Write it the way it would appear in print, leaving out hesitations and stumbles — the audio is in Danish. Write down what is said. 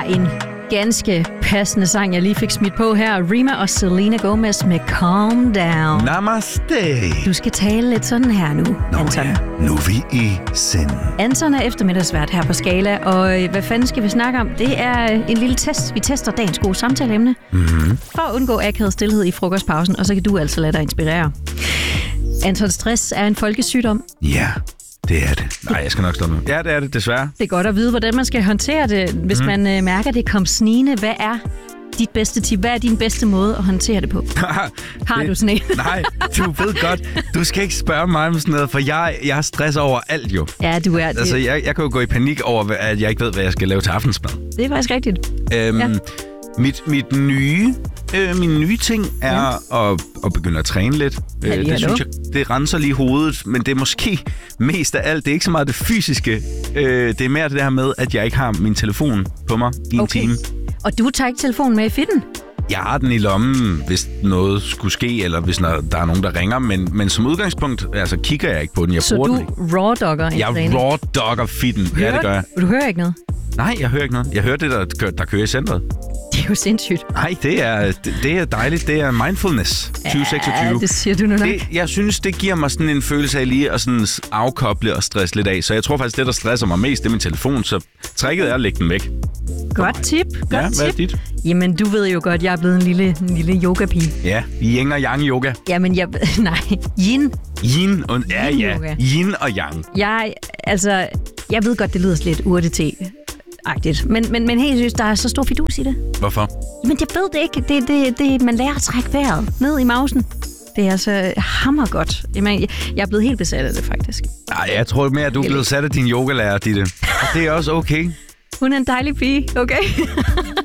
var en ganske passende sang, jeg lige fik smidt på her. Rema og Selena Gomez med Calm Down. Namaste. Du skal tale lidt sådan her nu, Anton. Ja. Nu er vi i sind. Anton er eftermiddagsvært her på Skala, og hvad fanden skal vi snakke om? Det er en lille test. Vi tester dagens gode samtaleemne. Mm-hmm. For at undgå akavet stilhed i frokostpausen, og så kan du altså lade dig inspirere. Anton, stress er en folkesygdom. Ja, det er det. Nej, jeg skal nok stoppe nu. Ja, det er det, desværre. Det er godt at vide, hvordan man skal håndtere det, hvis man mærker, det kom snigende. Hvad er dit bedste tip? Hvad er din bedste måde at håndtere det på? Har du sådan en? Nej, du ved godt. Du skal ikke spørge mig om sådan noget, for jeg har stress over alt jo. Ja, du er det. Altså, jeg kan jo gå i panik over, at jeg ikke ved, hvad jeg skal lave til aftensmad. Det er faktisk rigtigt. Min nye ting er at begynde at træne lidt. Det synes jeg, det renser lige hovedet, men det er måske mest af alt. Det er ikke så meget det fysiske. Det er mere det her med, at jeg ikke har min telefon på mig i en time. Og du tager ikke telefonen med i fitten? Jeg har den i lommen, hvis noget skulle ske, eller hvis der er nogen, der ringer. Men som udgangspunkt, altså kigger jeg ikke på den. Jeg bruger den ikke. Så du raw-dogger en træning? Jeg raw-dogger fitten. Ja, det gør jeg. Du hører ikke noget? Nej, jeg hører ikke noget. Jeg hører det, der kører i centret. Det er jo sindssygt. Nej, det er dejligt. Det er mindfulness 2026. Ja, det siger du nu nok. Jeg synes, det giver mig sådan en følelse af lige at sådan afkoble og stresse lidt af. Så jeg tror faktisk, det, der stresser mig mest, det er min telefon. Så tricket er at lægge den væk. Godt tip. Hvad er dit? Jamen, du ved jo godt, jeg er blevet en lille yoga-pige. Ja, yin og yang yoga. Jamen, nej. Yin. Yin og yin og yang. Jeg ved godt, det lyder lidt urte-agtigt. Men helt seriøst, der er så stor fidus i det. Hvorfor? Men jeg ved det ikke. Man lærer at trække vejret ned i mausen. Det er altså hammergodt. Jamen, jeg er blevet helt besat af det, faktisk. Nej, jeg tror mere, at du er blevet sat af din yogalærer, Ditte. Og det er også okay. Hun er en dejlig pige, okay?